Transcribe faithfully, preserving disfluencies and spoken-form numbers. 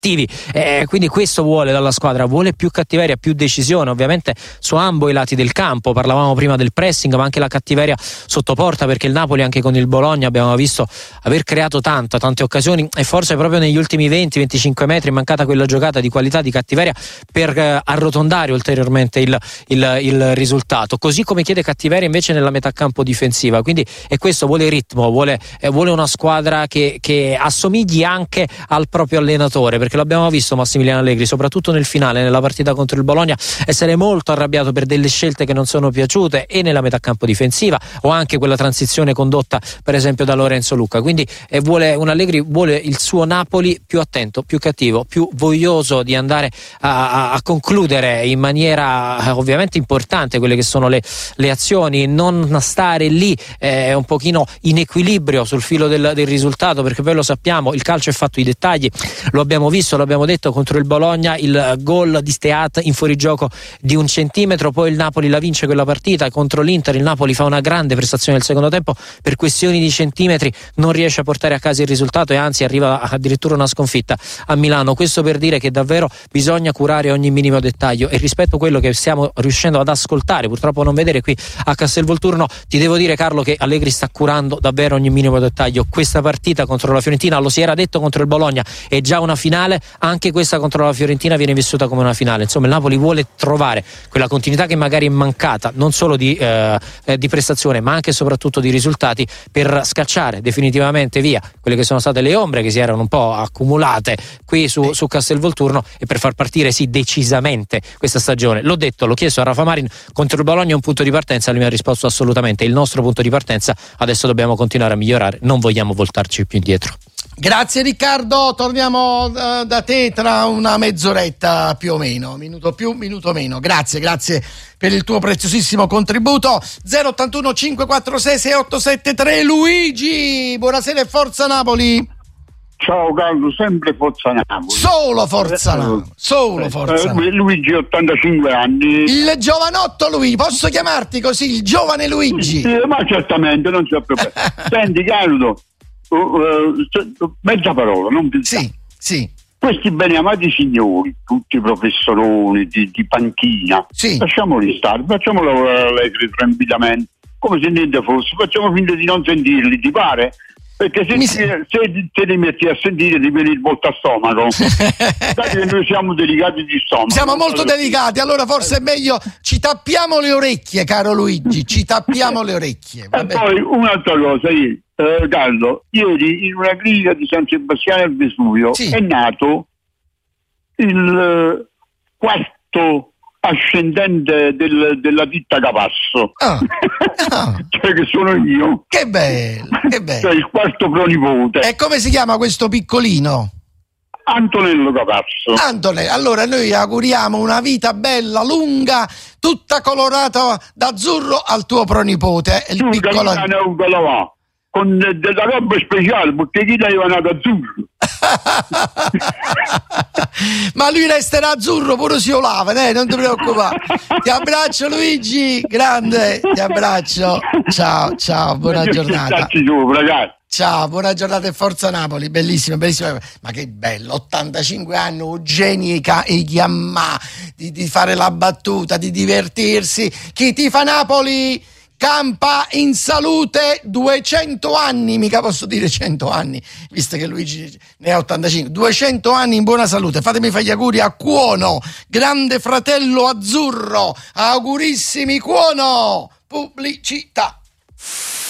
cattivi, eh, quindi questo vuole dalla squadra, vuole più cattiveria, più decisione, ovviamente su ambo i lati del campo. Parlavamo prima del pressing, ma anche la cattiveria sotto porta, perché il Napoli anche con il Bologna abbiamo visto aver creato tanto, tante occasioni, e forse proprio negli ultimi venti venticinque metri è mancata quella giocata di qualità, di cattiveria per eh, arrotondare ulteriormente il, il, il risultato, così come chiede cattiveria invece nella metà campo difensiva. Quindi è questo, vuole ritmo, vuole, eh, vuole una squadra che, che assomigli anche al proprio allenatore, perché l'abbiamo visto Massimiliano Allegri soprattutto nel finale, nella partita contro il Bologna, essere molto arrabbiato per delle scelte che non sono piaciute e nella metà campo difensiva, o anche quella transizione condotta per esempio da Lorenzo Lucca. Quindi eh, vuole un Allegri, vuole il suo Napoli più attento, più cattivo, più voglioso di andare a, a, a concludere in maniera eh, ovviamente importante quelle che sono le, le azioni, non stare lì eh, un pochino in equilibrio sul filo del, del risultato, perché poi lo sappiamo, il calcio è fatto di dettagli, lo abbiamo visto, lo abbiamo detto contro il Bologna, il gol di Steat in fuorigioco di un centimetro, poi il Napoli la vince quella partita. Contro l'Inter il Napoli fa una grande prestazione nel secondo tempo, per questioni di centimetri non riesce a portare a casa il risultato e anzi arriva addirittura una sconfitta a Milano. Questo per dire che davvero bisogna curare ogni minimo dettaglio, e rispetto a quello che stiamo riuscendo ad ascoltare, purtroppo non vedere qui a Castelvolturno, ti devo dire Carlo che Allegri sta curando davvero ogni minimo dettaglio. Questa partita contro la Fiorentina, lo si era detto contro il Bologna, è già una finale, anche questa contro la Fiorentina viene vissuta come una finale. Insomma, il Napoli vuole trovare quella continuità che magari è mancata, non solo di, eh, di prestazione ma anche e soprattutto di risultati, per scacciare definitivamente via quelle che sono state le ombre che si erano un po' accumulate qui su, su Castelvolturno, e per far partire sì decisamente questa stagione. L'ho detto, l'ho chiesto a Rafa Marin, contro il Bologna è un punto di partenza, lui mi ha risposto assolutamente, il nostro punto di partenza, adesso dobbiamo continuare a migliorare, non vogliamo voltarci più indietro. Grazie Riccardo, torniamo uh, da te tra una mezz'oretta più o meno, minuto più, minuto meno. Grazie, grazie per il tuo preziosissimo contributo. zero ottantuno cinquecentoquarantasei sei otto sette tre. Luigi, buonasera e forza Napoli. Ciao Carlo, sempre forza Napoli. Solo forza Napoli, solo forza Napoli. Eh, Luigi, ottantacinque anni. Il giovanotto Luigi, posso chiamarti così, il giovane Luigi? Sì, ma certamente, non c'è problema. Senti Carlo, uh, uh, mezza parola, non più. Sì, sì. Questi beneamati signori, tutti professoroni di, di panchina, sì. Lasciamoli stare, facciamo lavorare Allegri tranquillamente, come se niente fosse, facciamo finta di non sentirli, ti pare? Perché se, Mi... ti, se, se ti metti a sentire ti viene il volto a stomaco. Dai, che noi siamo delicati di stomaco. Siamo molto delicati, allora forse è meglio ci tappiamo le orecchie, caro Luigi, ci tappiamo le orecchie. Vabbè. E poi un'altra cosa, io, eh, Carlo, ieri in una clinica di San Sebastiano al Vesuvio sì. È nato il eh, quarto ascendente del, della ditta Capasso. Ah, ah. Cioè che sono io. Che bello, che bello. Cioè il quarto pronipote. E come si chiama questo piccolino? Antonello Capasso. Antonello, allora noi auguriamo una vita bella, lunga, tutta colorata d'azzurro al tuo pronipote, il tu, piccolo. Galina, con della roba speciale, perché chi aveva nato azzurro. Ma lui resterà azzurro pure se olava, eh? Non ti preoccupare. Ti abbraccio Luigi, grande, ti abbraccio. Ciao, ciao, buona giornata. Ciao, buona giornata e forza Napoli, bellissima, bellissima. Ma che bello, ottantacinque anni, Eugenio e Chiamà, di, di fare la battuta, di divertirsi. Chi tifa Napoli campa in salute duecento anni, mica posso dire cento anni, visto che Luigi ne ha ottantacinque, duecento anni in buona salute. Fatemi fare gli auguri a Cuono, grande fratello azzurro, augurissimi Cuono, pubblicità.